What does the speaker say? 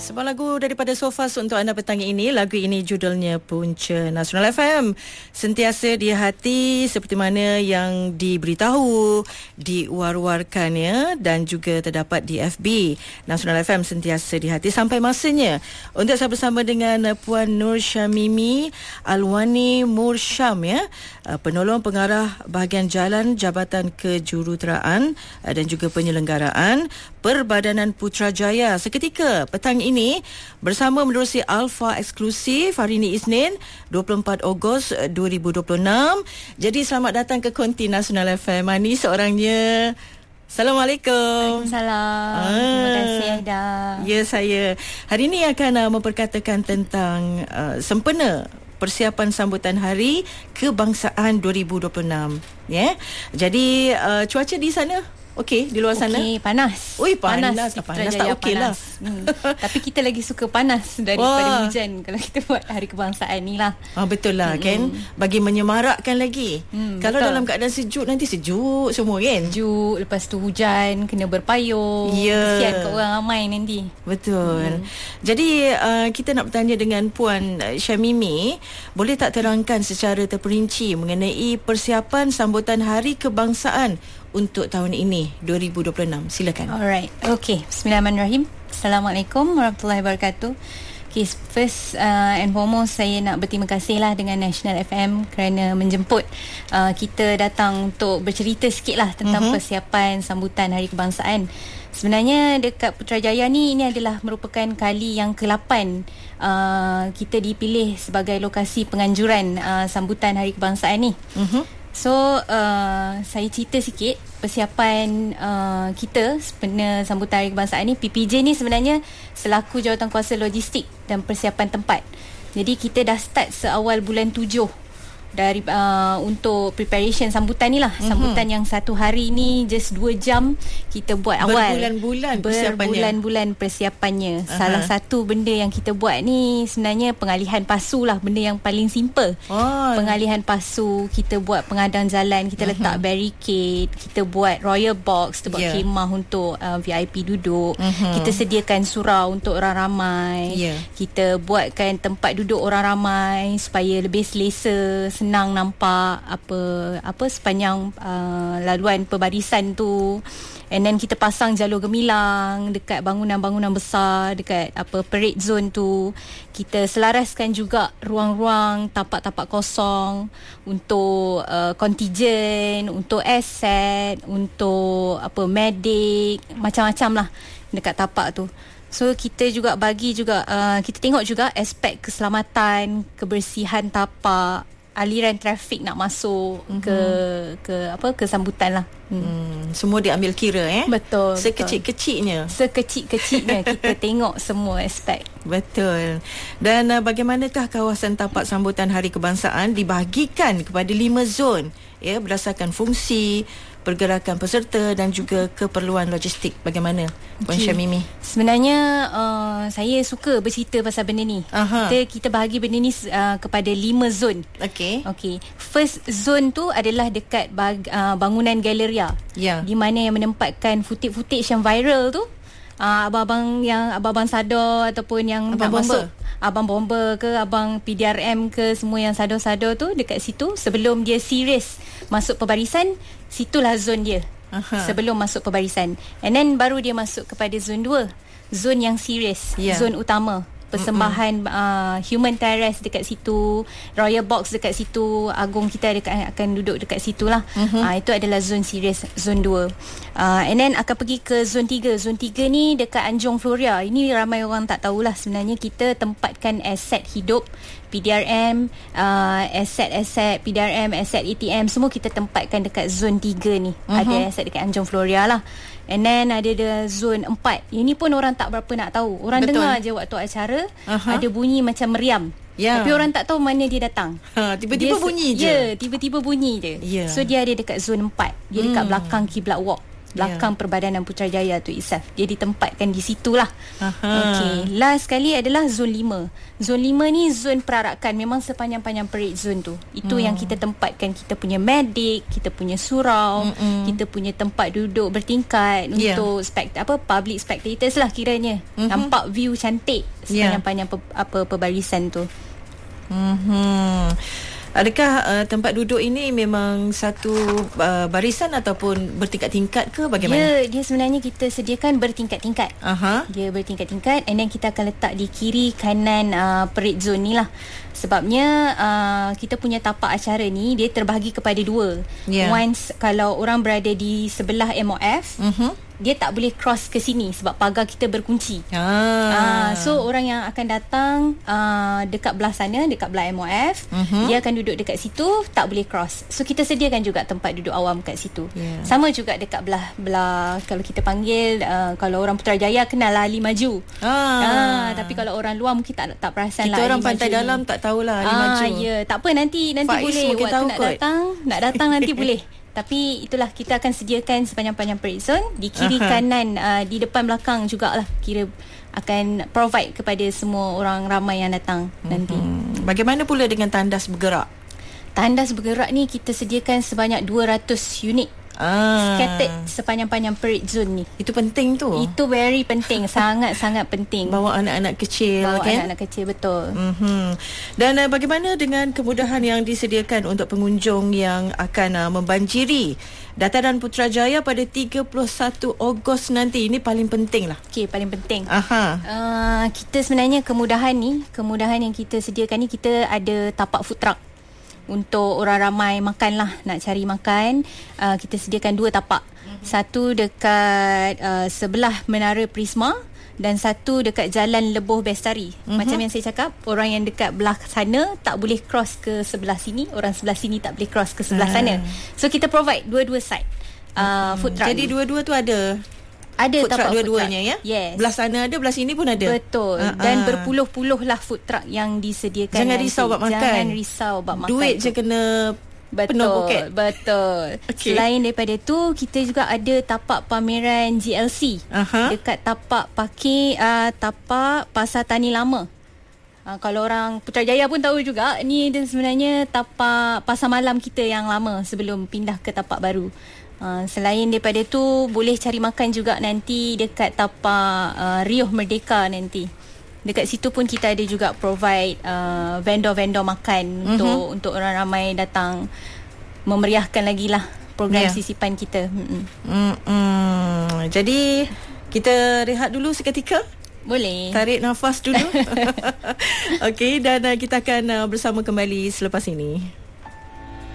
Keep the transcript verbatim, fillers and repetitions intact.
Sebuah lagu daripada Sofas untuk anda petang ini. Lagu ini judulnya Punca. Nasional F M sentiasa di hati seperti mana yang diberitahu, diwar-warkannya dan juga terdapat di F B. Nasional F M sentiasa di hati sampai masanya untuk saya bersama dengan Puan Nur Syamimi Alwani Mursyam, ya, penolong pengarah bahagian jalan Jabatan Kejuruteraan dan juga Penyelenggaraan Perbadanan Putrajaya. Seketika petang ini bersama menerusi Alpha Eksklusif hari ini Isnin dua puluh empat Ogos dua ribu dua puluh enam. Jadi selamat datang ke Konti Nasional F M. Ini seorangnya. Assalamualaikum. Waalaikumsalam. Ah, terima kasih Aida. Ya, saya hari ini akan uh, memperkatakan tentang uh, sempena persiapan sambutan Hari Kebangsaan dua ribu dua puluh enam. Ya. Jadi uh, cuaca di sana okey, di luar sana? Okey, panas. Ui, panas. Panas, panas tak okey lah. Hmm. Tapi kita lagi suka panas daripada Wah. hujan kalau kita buat Hari Kebangsaan ni lah. Ah, betul lah, hmm. kan? Bagi menyemarakkan lagi. Hmm, kalau betul. Dalam keadaan sejuk, nanti sejuk semua kan? Sejuk, lepas tu hujan, kena berpayung. Ya. Kesian kat orang ramai nanti. Betul. Hmm. Jadi, uh, kita nak bertanya dengan Puan Syamimi. Boleh tak terangkan secara terperinci mengenai persiapan sambutan Hari Kebangsaan untuk tahun ini dua ribu dua puluh enam? Silakan. Alright. Okay. Bismillahirrahmanirrahim. Assalamualaikum warahmatullahi wabarakatuh. Okay, first uh, and foremost saya nak berterima kasih lah dengan National F M kerana menjemput uh, kita datang untuk bercerita sikit lah tentang uh-huh. persiapan sambutan Hari Kebangsaan. Sebenarnya dekat Putrajaya ni, ini adalah merupakan kali yang ke lapan uh, kita dipilih sebagai lokasi penganjuran uh, sambutan Hari Kebangsaan ni. Uh-huh. So uh, saya cerita sikit persiapan uh, kita sempena sambutan Hari Kebangsaan ni. P P J ni sebenarnya selaku Jawatankuasa Logistik dan Persiapan Tempat. Jadi kita dah start seawal bulan tujuh dari uh, untuk preparation sambutan ni lah. Mm-hmm. Sambutan yang satu hari ni just dua jam kita buat awal. Berbulan-bulan persiapannya. Berbulan-bulan persiapannya. Uh-huh. Salah satu benda yang kita buat ni sebenarnya pengalihan pasu lah. Benda yang paling simple. Oh. Pengalihan pasu, kita buat pengadaan jalan, kita uh-huh. letak barricade, kita buat royal box, kita buat yeah. khemah untuk uh, V I P duduk. Uh-huh. Kita sediakan surau untuk orang ramai. Yeah. Kita buatkan tempat duduk orang ramai supaya lebih selesa, senang nampak apa apa sepanjang uh, laluan perbarisan tu. And then kita pasang jalur gemilang dekat bangunan-bangunan besar, dekat apa parade zone tu. Kita selaraskan juga ruang-ruang tapak-tapak kosong untuk uh, kontijen, untuk aset, untuk apa medik, macam-macam lah dekat tapak tu. So kita juga bagi juga uh, kita tengok juga aspek keselamatan, kebersihan tapak, aliran trafik nak masuk mm-hmm. ke ke apa ke sambutan lah. Hmm. Hmm, semua diambil kira eh. Betul. Sekecil-kecilnya. Sekecil-kecilnya kita tengok semua aspek. Betul. Dan uh, bagaimanakah kawasan tapak sambutan Hari Kebangsaan dibahagikan kepada lima zon, ya, berdasarkan fungsi, pergerakan peserta dan juga keperluan logistik. Bagaimana Puan okay. Syamimi? Sebenarnya uh, saya suka bercerita pasal benda ni. Aha. Kita kita bahagi benda ni uh, kepada lima zon. Okey. Okey. First zone tu adalah dekat bag, uh, bangunan galeria. Ya. Di mana yang menempatkan footage-footage yang viral tu. Uh, abang-abang yang abang-abang sadar ataupun yang abang nak bomba. masuk, abang bomba ke, abang P D R M ke, semua yang sadar-sadar tu dekat situ sebelum dia serius masuk perbarisan, situlah zon dia. Aha. Sebelum masuk perbarisan. And then baru dia masuk kepada zon dua, zon yang serius, yeah. zon utama. Persembahan uh, human terrace dekat situ, royal box dekat situ, agung kita dekat, akan duduk dekat situ lah. Uh-huh. Uh, itu adalah zon serius, zon dua. Uh, and then akan pergi ke zon tiga. Zon tiga ni dekat Anjong Floria. Ini ramai orang tak tahulah. Sebenarnya kita tempatkan aset hidup, P D R M, uh, aset-aset P D R M, aset A T M, semua kita tempatkan dekat zon tiga ni. Uh-huh. Ada aset dekat Anjong Floria lah. And then ada the zon empat. Ini pun orang tak berapa nak tahu. Orang Betul. dengar je waktu acara, uh-huh. ada bunyi macam meriam. Yeah. Tapi orang tak tahu mana dia datang. Ha, tiba-tiba dia, bunyi je. Ya, tiba-tiba bunyi je. Yeah. So dia ada dekat zon empat. Dia dekat hmm. belakang kiblat walk. belakang yeah. Perbadanan Putrajaya tu itself. Dia ditempatkan di situlah. Okey, last sekali adalah zon lima. Zon lima ni zon perarakan, memang sepanjang-panjang parade zone tu. Itu hmm. yang kita tempatkan kita punya medik, kita punya surau, Mm-mm. kita punya tempat duduk bertingkat yeah. untuk spect apa public spectators lah kiranya. Mm-hmm. Nampak view cantik sepanjang-panjang yeah. pe, apa perbarisan tu. Mhm. Adakah uh, tempat duduk ini memang satu uh, barisan ataupun bertingkat-tingkat ke bagaimana? Ya, dia sebenarnya kita sediakan bertingkat-tingkat. Aha. Dia bertingkat-tingkat and then kita akan letak di kiri kanan uh, parade zone ni lah. Sebabnya uh, kita punya tapak acara ni dia terbahagi kepada dua. Yeah. Once kalau orang berada di sebelah M O F, uh-huh. dia tak boleh cross ke sini sebab pagar kita berkunci. Ah. Uh, so orang yang akan datang uh, dekat belah sana, dekat belah M O F, uh-huh. dia akan duduk dekat situ, tak boleh cross. So kita sediakan juga tempat duduk awam kat situ. Yeah. Sama juga dekat belah belah kalau kita panggil uh, kalau orang Putrajaya kenal lah Ali Maju. Ah. Uh, tapi kalau orang luar mungkin tak tak perasan kita lah. Kita orang pantai ni. Dalam tak tahulah Ali ah, Maju. Ya, yeah. tak apa nanti nanti Faiz boleh waktu nak kot. datang, nak datang nanti boleh. Tapi itulah kita akan sediakan sepanjang-panjang parade zone di kiri Aha. kanan uh, di depan belakang jugalah kira akan provide kepada semua orang ramai yang datang mm-hmm. nanti. Bagaimana pula dengan tandas bergerak? Tandas bergerak ni kita sediakan sebanyak dua ratus unit. Ah. Scattered sepanjang-panjang parade zone ni. Itu penting tu. Itu very penting, sangat-sangat penting. Bawa anak-anak kecil Bawa kan? anak-anak kecil, betul. Mm-hmm. Dan uh, bagaimana dengan kemudahan yang disediakan untuk pengunjung yang akan uh, membanjiri Dataran Putrajaya pada tiga puluh satu Ogos nanti? Ini paling penting lah. Okey, paling penting. Aha. Uh, kita sebenarnya kemudahan ni, kemudahan yang kita sediakan ni, kita ada tapak food truck. Untuk orang ramai makan lah, nak cari makan, uh, kita sediakan dua tapak. Mm-hmm. Satu dekat uh, sebelah Menara Prisma dan satu dekat Jalan Lebuh Bestari. Mm-hmm. Macam yang saya cakap, orang yang dekat belah sana tak boleh cross ke sebelah sini, orang sebelah sini tak boleh cross ke sebelah mm. sana. So kita provide dua-dua side uh, food truck. Jadi ni. dua-dua tu ada Ada food truck dua-duanya ya? Yes. Belah sana ada, belah sini pun ada. Betul. Uh-uh. Dan berpuluh-puluh lah food truck yang disediakan. Jangan nanti. risau buat makan. Jangan risau buat makan. Duit je kena betul, penuh poket. Betul. Okay. Selain daripada tu, kita juga ada tapak pameran G L C. Uh-huh. Dekat tapak parking, uh, tapak Pasar Tani Lama. Uh, kalau orang Putrajaya pun tahu juga, ni dia sebenarnya tapak pasar malam kita yang lama sebelum pindah ke tapak baru. Uh, selain daripada tu, boleh cari makan juga nanti dekat tapak uh, Riuh Merdeka nanti. Dekat situ pun kita ada juga provide uh, vendor-vendor makan mm-hmm. untuk untuk orang ramai datang, memeriahkan lagi lah program yeah. sisipan kita. Mm-mm. Mm-mm. Jadi kita rehat dulu seketika. Boleh. Tarik nafas dulu. Okey, dan uh, kita akan uh, bersama kembali selepas ini.